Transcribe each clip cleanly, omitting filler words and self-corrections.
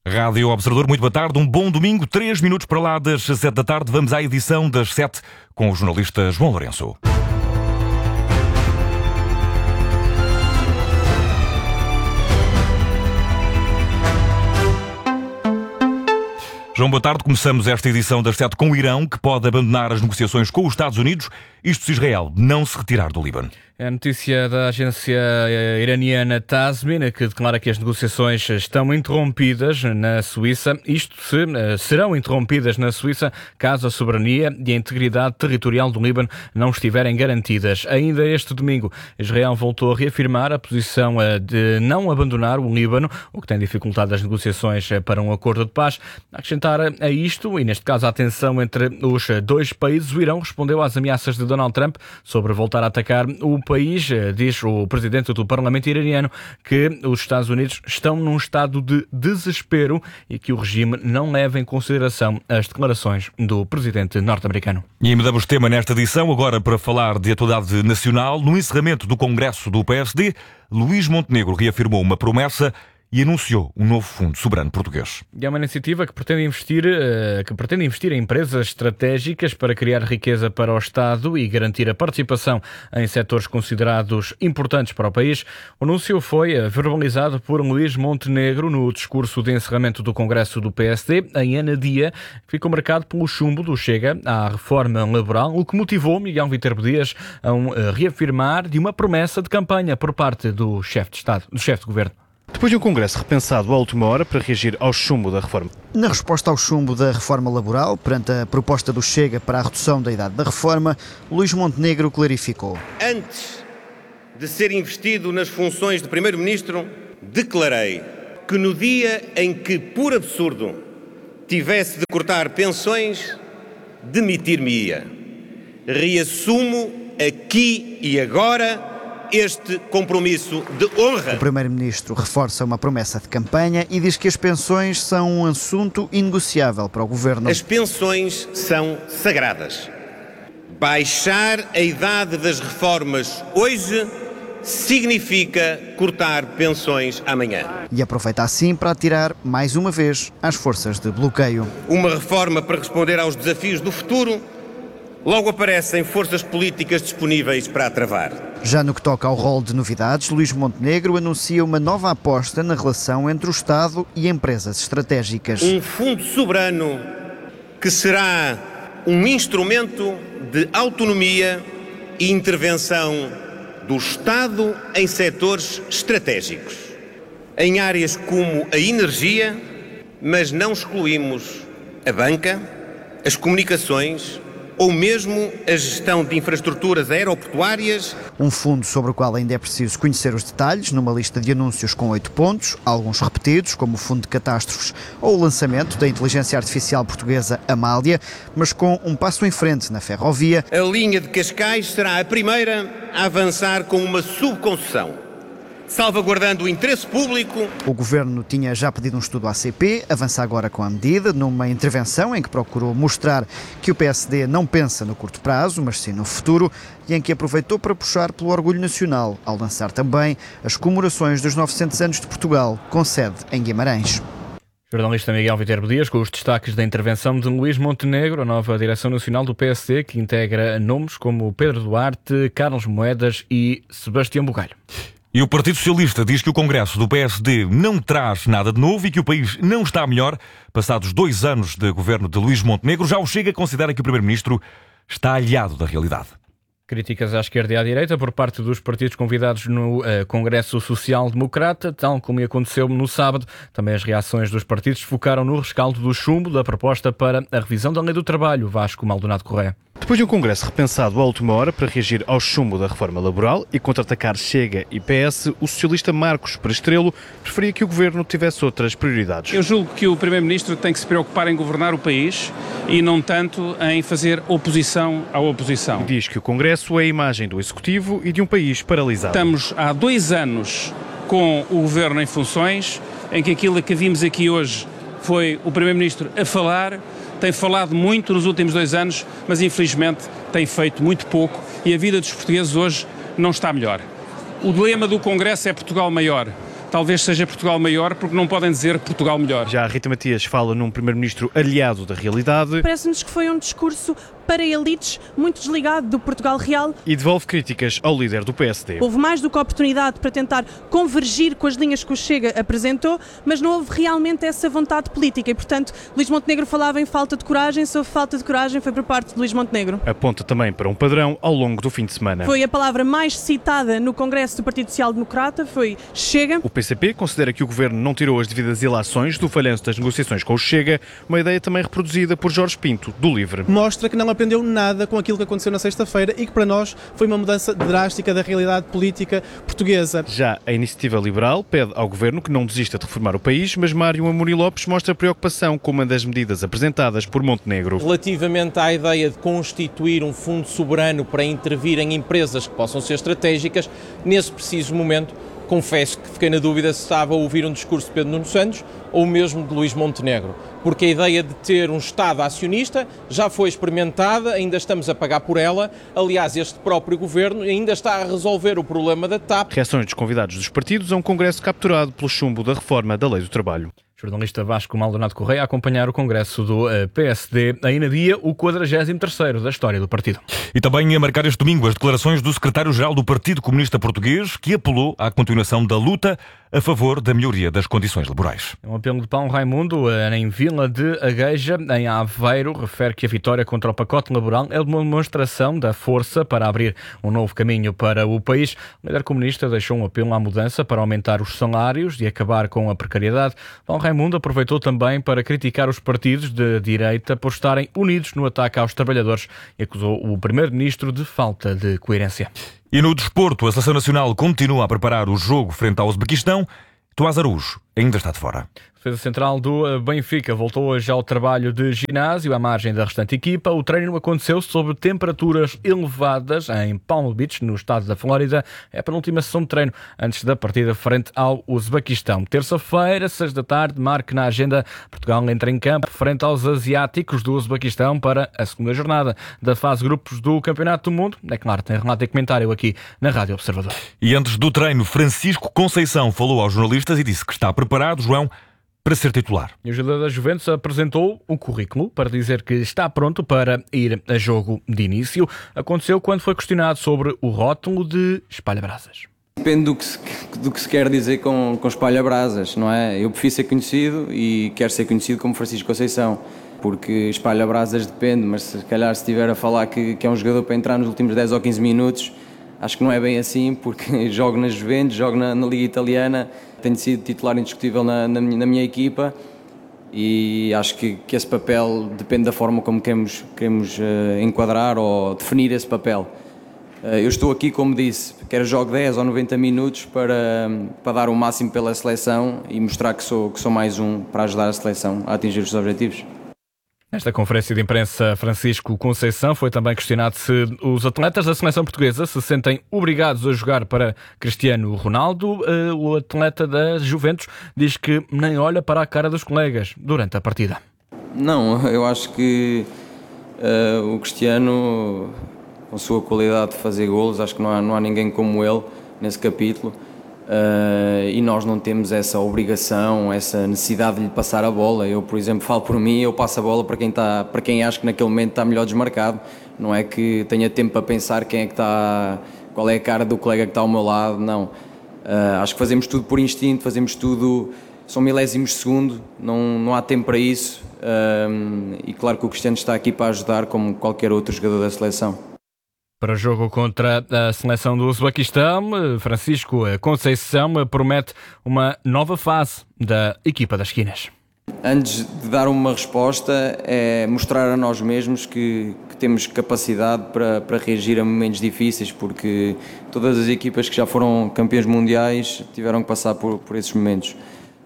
Rádio Observador, muito boa tarde, um bom domingo, 3 minutos para lá das 7 da tarde. Vamos à edição das 7 com o jornalista João Lourenço. João, boa tarde. Começamos esta edição das 7 com o Irão, que pode abandonar as negociações com os Estados Unidos, isto se Israel não se retirar do Líbano. É a notícia da agência iraniana Tasmin, que declara que as negociações estão interrompidas na Suíça. Serão interrompidas na Suíça caso a soberania e a integridade territorial do Líbano não estiverem garantidas. Ainda este domingo, Israel voltou a reafirmar a posição de não abandonar o Líbano, o que tem dificultado as negociações para um acordo de paz. A acrescentar a isto, e neste caso a tensão entre os dois países, o Irão respondeu às ameaças de Donald Trump sobre voltar a atacar o país. Diz o presidente do Parlamento iraniano que os Estados Unidos estão num estado de desespero e que o regime não leva em consideração as declarações do presidente norte-americano. E mudamos de tema nesta edição, agora para falar de atualidade nacional. No encerramento do Congresso do PSD, Luís Montenegro reafirmou uma promessa e anunciou um novo Fundo Soberano Português. É uma iniciativa que pretende investir em empresas estratégicas para criar riqueza para o Estado e garantir a participação em setores considerados importantes para o país. O anúncio foi verbalizado por Luís Montenegro no discurso de encerramento do Congresso do PSD, em Anadia, que ficou marcado pelo chumbo do Chega à reforma laboral, o que motivou Miguel Viterbo Dias a reafirmar de uma promessa de campanha por parte do chefe de Estado, do chefe de Governo. Depois de um congresso repensado à última hora para reagir ao chumbo da reforma. Na resposta ao chumbo da reforma laboral, perante a proposta do Chega para a redução da idade da reforma, Luís Montenegro clarificou. Antes de ser investido nas funções de Primeiro-Ministro, declarei que no dia em que, por absurdo, tivesse de cortar pensões, demitir-me-ia. Reassumo aqui e agora este compromisso de honra. O Primeiro-Ministro reforça uma promessa de campanha e diz que as pensões são um assunto inegociável para o Governo. As pensões são sagradas. Baixar a idade das reformas hoje significa cortar pensões amanhã. E aproveita assim para atirar, mais uma vez, às forças de bloqueio. Uma reforma para responder aos desafios do futuro, logo aparecem forças políticas disponíveis para a travar. Já no que toca ao rol de novidades, Luís Montenegro anuncia uma nova aposta na relação entre o Estado e empresas estratégicas. Um fundo soberano que será um instrumento de autonomia e intervenção do Estado em setores estratégicos, em áreas como a energia, mas não excluímos a banca, as comunicações ou mesmo a gestão de infraestruturas aeroportuárias. Um fundo sobre o qual ainda é preciso conhecer os detalhes, numa lista de anúncios com 8 pontos, alguns repetidos, como o Fundo de Catástrofes ou o lançamento da inteligência artificial portuguesa Amália, mas com um passo em frente na ferrovia. A linha de Cascais será a primeira a avançar com uma subconcessão, salvaguardando o interesse público. O Governo tinha já pedido um estudo à ACP, avança agora com a medida, numa intervenção em que procurou mostrar que o PSD não pensa no curto prazo, mas sim no futuro, e em que aproveitou para puxar pelo orgulho nacional, ao lançar também as comemorações dos 900 anos de Portugal, com sede em Guimarães. Jornalista Miguel Viterbo Dias, com os destaques da intervenção de Luís Montenegro, a nova direção nacional do PSD, que integra nomes como Pedro Duarte, Carlos Moedas e Sebastião Bugalho. E o Partido Socialista diz que o Congresso do PSD não traz nada de novo e que o país não está melhor. Passados 2 anos de governo de Luís Montenegro, já o Chega considera que o Primeiro-Ministro está aliado da realidade. Críticas à esquerda e à direita por parte dos partidos convidados no Congresso Social Democrata, tal como aconteceu no sábado. Também as reações dos partidos focaram no rescaldo do chumbo da proposta para a revisão da Lei do Trabalho. Vasco Maldonado Correia. Depois de um congresso repensado à última hora para reagir ao chumbo da reforma laboral e contra-atacar Chega e PS, o socialista Marcos Perestrelo preferia que o governo tivesse outras prioridades. Eu julgo que o primeiro-ministro tem que se preocupar em governar o país e não tanto em fazer oposição à oposição. Diz que o congresso é a imagem do executivo e de um país paralisado. Estamos há 2 anos com o governo em funções, em que aquilo que vimos aqui hoje foi o primeiro-ministro a falar. Tem falado muito nos últimos 2 anos, mas infelizmente tem feito muito pouco e a vida dos portugueses hoje não está melhor. O dilema do Congresso é Portugal maior. talvez seja Portugal maior, porque não podem dizer Portugal melhor. Já a Rita Matias fala num primeiro-ministro aliado da realidade. Parece-nos que foi um discurso para elites, muito desligado do Portugal real. E devolve críticas ao líder do PSD. Houve mais do que oportunidade para tentar convergir com as linhas que o Chega apresentou, mas não houve realmente essa vontade política e, portanto, Luís Montenegro falava em falta de coragem. Se houve falta de coragem, foi por parte de Luís Montenegro. Aponta também para um padrão ao longo do fim de semana. Foi a palavra mais citada no Congresso do Partido Social Democrata, foi Chega. O PCP considera que o Governo não tirou as devidas ilações do falhanço das negociações com o Chega, uma ideia também reproduzida por Jorge Pinto, do LIVRE. Mostra que não aprendeu nada com aquilo que aconteceu na sexta-feira e que para nós foi uma mudança drástica da realidade política portuguesa. Já a Iniciativa Liberal pede ao Governo que não desista de reformar o país, mas Mário Amorim Lopes mostra preocupação com uma das medidas apresentadas por Montenegro. Relativamente à ideia de constituir um fundo soberano para intervir em empresas que possam ser estratégicas, nesse preciso momento, confesso que fiquei na dúvida se estava a ouvir um discurso de Pedro Nuno Santos ou mesmo de Luís Montenegro, porque a ideia de ter um Estado acionista já foi experimentada, ainda estamos a pagar por ela. Aliás, este próprio Governo ainda está a resolver o problema da TAP. Reações dos convidados dos partidos a um congresso capturado pelo chumbo da reforma da Lei do Trabalho. Jornalista Vasco Maldonado Correia a acompanhar o congresso do PSD, aí na dia o 43º da história do partido. E também a marcar este domingo as declarações do secretário-geral do Partido Comunista Português, que apelou à continuação da luta a favor da melhoria das condições laborais. Um apelo de Paulo Raimundo em Vila de Agueja, em Aveiro, refere que a vitória contra o pacote laboral é uma demonstração da força para abrir um novo caminho para o país. O líder comunista deixou um apelo à mudança para aumentar os salários e acabar com a precariedade. Paulo Raimundo aproveitou também para criticar os partidos de direita por estarem unidos no ataque aos trabalhadores e acusou o primeiro-ministro de falta de coerência. E no desporto, a Seleção Nacional continua a preparar o jogo frente ao Uzbequistão. Tomás Araújo ainda está de fora. A defesa central do Benfica voltou hoje ao trabalho de ginásio à margem da restante equipa. O treino aconteceu sob temperaturas elevadas em Palm Beach, no estado da Flórida. É a penúltima sessão de treino antes da partida frente ao Uzbequistão. Terça-feira, 6 da tarde, marque na agenda. Portugal entra em campo frente aos asiáticos do Uzbequistão para a segunda jornada da fase grupos do Campeonato do Mundo. É claro, tem relato e comentário aqui na Rádio Observador. E antes do treino, Francisco Conceição falou aos jornalistas e disse que está preparado, João, para ser titular. E o jogador da Juventus apresentou o currículo para dizer que está pronto para ir a jogo de início. Aconteceu quando foi questionado sobre o rótulo de espalha-brasas. Depende do que se quer dizer com espalha-brasas, não é? Eu prefiro ser conhecido e quero ser conhecido como Francisco Conceição, porque espalha-brasas depende, mas se calhar se estiver a falar que é um jogador para entrar nos últimos 10 ou 15 minutos, acho que não é bem assim, porque jogo na Juventus, jogo na Liga Italiana, tenho sido titular indiscutível na minha equipa e acho que esse papel depende da forma como queremos enquadrar ou definir esse papel. Eu estou aqui, como disse, quer jogo 10 ou 90 minutos para dar o máximo pela seleção e mostrar que sou mais um para ajudar a seleção a atingir os objetivos. Nesta conferência de imprensa, Francisco Conceição foi também questionado se os atletas da seleção portuguesa se sentem obrigados a jogar para Cristiano Ronaldo. O atleta da Juventus diz que nem olha para a cara dos colegas durante a partida. Não, eu acho que o Cristiano, com a sua qualidade de fazer golos, acho que não há ninguém como ele nesse capítulo. E nós não temos essa obrigação, essa necessidade de lhe passar a bola. Eu, por exemplo, falo por mim, eu passo a bola para quem acho que naquele momento está melhor desmarcado. Não é que tenha tempo para pensar qual é a cara do colega que está ao meu lado, não. Acho que fazemos tudo por instinto, fazemos tudo, são milésimos de segundo, não há tempo para isso. E claro que o Cristiano está aqui para ajudar como qualquer outro jogador da seleção. Para o jogo contra a seleção do Uzbequistão, Francisco Conceição promete uma nova fase da equipa das esquinas. Antes de dar uma resposta, é mostrar a nós mesmos que temos capacidade para reagir a momentos difíceis, porque todas as equipas que já foram campeões mundiais tiveram que passar por esses momentos.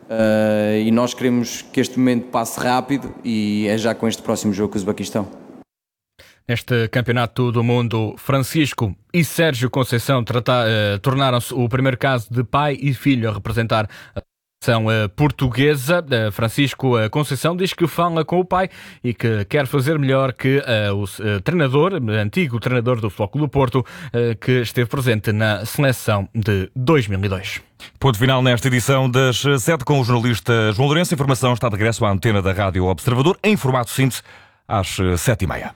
E nós queremos que este momento passe rápido e é já com este próximo jogo com o Uzbequistão. Neste Campeonato do Mundo, Francisco e Sérgio Conceição tornaram-se o primeiro caso de pai e filho a representar a seleção portuguesa. Francisco Conceição diz que fala com o pai e que quer fazer melhor que o antigo treinador do Futebol Clube do Porto, que esteve presente na seleção de 2002. Ponto final nesta edição das 7 com o jornalista João Lourenço. A informação está de regresso à antena da Rádio Observador em formato síntese às 7h30.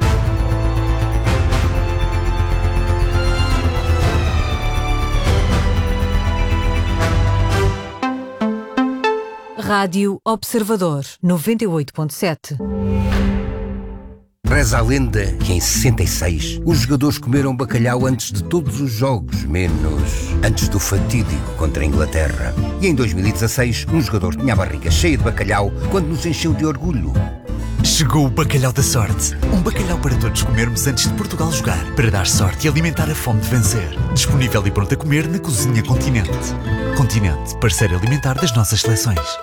Rádio Observador 98.7. Reza a lenda que em 66 os jogadores comeram bacalhau antes de todos os jogos, menos antes do fatídico contra a Inglaterra. E em 2016 um jogador tinha a barriga cheia de bacalhau quando nos encheu de orgulho. Chegou o bacalhau da sorte. Um bacalhau para todos comermos antes de Portugal jogar, para dar sorte e alimentar a fome de vencer. Disponível e pronto a comer na Cozinha Continente. Continente, parceiro alimentar das nossas seleções.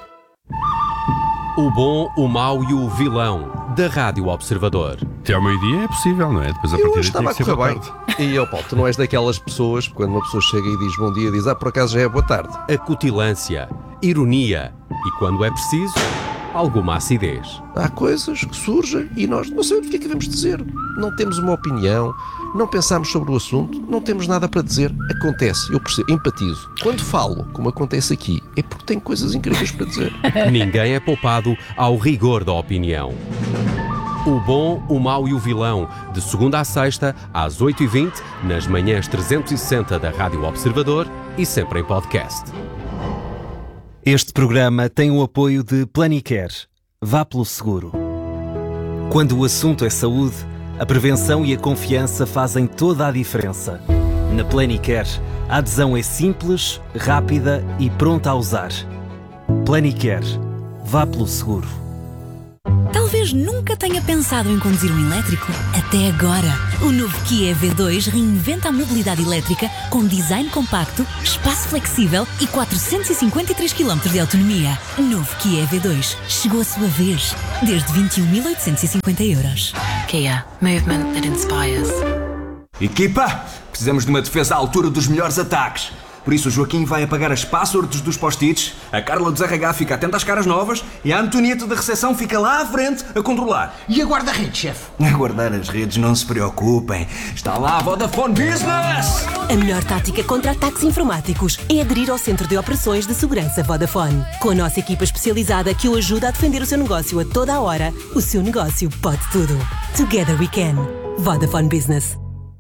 O bom, o mau e o vilão da Rádio Observador. Até ao meio-dia é possível, não é? Depois a partir daí tem que ser boa tarde. E, Paulo, tu não és daquelas pessoas, quando uma pessoa chega e diz bom dia, diz, por acaso já é boa tarde. Acutilância, ironia e, quando é preciso, alguma acidez. Há coisas que surgem e nós não sabemos o que é que devemos dizer. Não temos uma opinião, não pensamos sobre o assunto, não temos nada para dizer. Acontece, eu percebo, empatizo. Quando falo, como acontece aqui, é porque tenho coisas incríveis para dizer. Ninguém é poupado ao rigor da opinião. O bom, o mau e o vilão, de segunda à sexta, às 8h20, nas manhãs 360 da Rádio Observador e sempre em podcast. Este programa tem o apoio de Planicare. Vá pelo seguro. Quando o assunto é saúde, a prevenção e a confiança fazem toda a diferença. Na Planicare, a adesão é simples, rápida e pronta a usar. Planicare. Vá pelo seguro. Talvez nunca tenha pensado em conduzir um elétrico. Até agora. O novo Kia EV2 reinventa a mobilidade elétrica com design compacto, espaço flexível e 453 km de autonomia. Novo Kia EV2. Chegou a sua vez. Desde 21.850 €. Kia. Movement that inspires. Equipa, precisamos de uma defesa à altura dos melhores ataques. Por isso o Joaquim vai apagar as passwords dos post-its, a Carla dos RH fica atenta às caras novas e a Antonieta da recepção fica lá à frente a controlar. E a guarda-redes, chefe? A guardar as redes, não se preocupem. Está lá a Vodafone Business! A melhor tática contra ataques informáticos é aderir ao Centro de Operações de Segurança Vodafone. Com a nossa equipa especializada que o ajuda a defender o seu negócio a toda a hora, o seu negócio pode tudo. Together we can. Vodafone Business.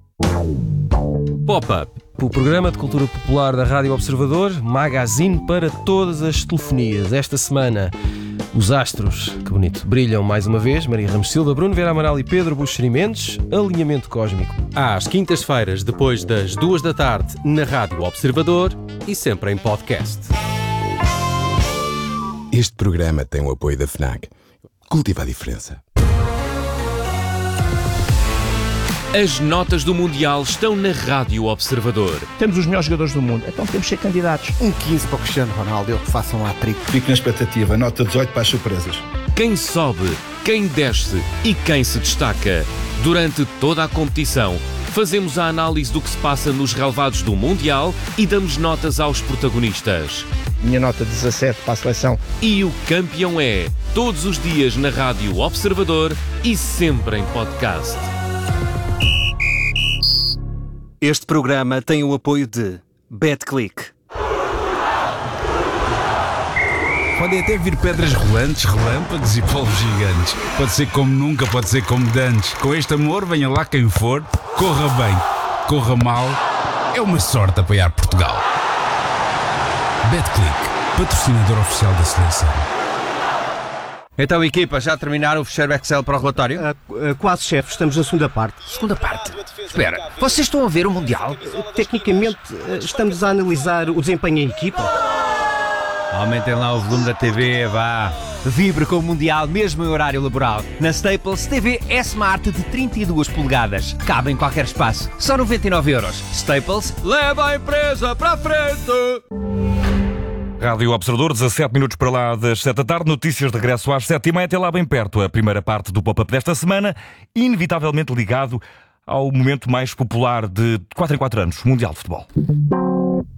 Pop-up. O programa de cultura popular da Rádio Observador, magazine para todas as telefonias. Esta semana, os astros, que bonito, brilham mais uma vez. Maria Ramos Silva, Bruno Vera Amaral e Pedro Buxeri Mendes. Alinhamento cósmico. Às quintas-feiras, depois das 2 da tarde, na Rádio Observador e sempre em podcast. Este programa tem o apoio da FNAC. Cultiva a diferença. As notas do Mundial estão na Rádio Observador. Temos os melhores jogadores do mundo, então temos que ser candidatos. 15 para o Cristiano Ronaldo, ele que faça um hat-trick. Fico na expectativa, nota 18 para as surpresas. Quem sobe, quem desce e quem se destaca. Durante toda a competição, fazemos a análise do que se passa nos relevados do Mundial e damos notas aos protagonistas. Minha nota 17 para a seleção. E o campeão é, todos os dias na Rádio Observador e sempre em podcast. Este programa tem o apoio de BetClick. Podem até vir pedras rolantes, relâmpagos e polos gigantes. Pode ser como nunca, pode ser como dantes. Com este amor, venha lá quem for, corra bem, corra mal. É uma sorte apoiar Portugal. BetClick, patrocinador oficial da seleção. Então, equipa, já terminaram o fecheiro Excel para o relatório? Quase, chefe. Estamos na segunda parte. Segunda parte? Espera, vocês estão a ver o Mundial? Tecnicamente, estamos a analisar o desempenho em equipa. Aumentem lá o volume da TV, vá. Vibre com o Mundial, mesmo em horário laboral. Na Staples, TV S-Smart de 32 polegadas. Cabe em qualquer espaço. Só 99 €. Staples, leva a empresa para a frente! Rádio Observador, 17 minutos para lá das 7 da tarde, notícias de regresso às 7h30, até lá bem perto. A primeira parte do pop-up desta semana, inevitavelmente ligado ao momento mais popular de 4 em 4 anos, Mundial de Futebol.